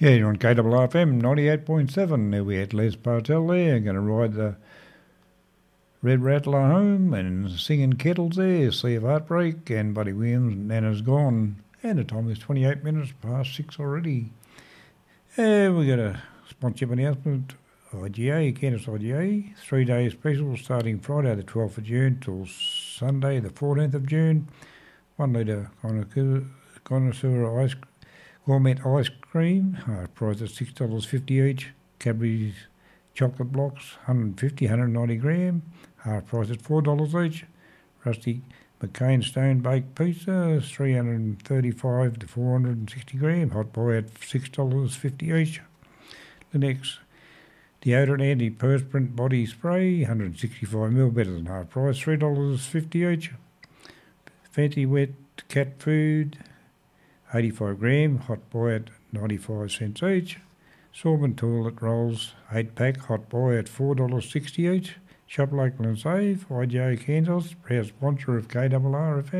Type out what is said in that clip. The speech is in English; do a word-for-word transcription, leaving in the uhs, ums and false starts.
Yeah, you're on K R R F M ninety-eight point seven. There we had Les Bartel there, going to ride the Red Rattler home and singing kettles there, Sea of Heartbreak, and Buddy Williams, Nana's Gone. And the time is twenty-eight minutes past six already. And we got a sponsorship announcement. I G A, Cairns I G A, three-day special starting Friday the twelfth of June till Sunday the fourteenth of June. One litre connoisseur ice gourmet ice cream, uh, priced at six dollars fifty each. Cadbury's chocolate blocks, one hundred fifty, one hundred ninety gram, half price at four dollars each. Rusty McCain Stone Baked Pizza, three hundred thirty-five to four hundred sixty gram, hot boy at six dollars fifty each. The next, deodorant antiperspirant body spray, one hundred sixty-five mil, better than half price, three dollars fifty each. Fancy wet cat food, eighty-five gram, hot boy at ninety-five cents each. Sorban toilet rolls, eight pack, hot boy at four dollars sixty each. Shop local and save. I J A Kansas, proud sponsor of K R R F M.